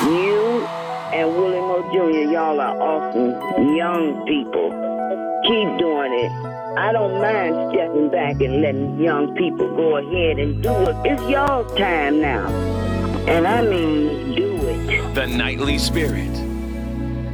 You and Willie Moe Jr., y'all are awesome young people. Keep doing it. I don't mind stepping back and letting young people go ahead and do it. It's y'all's time now. And I mean, do it. The Nightly Spirit.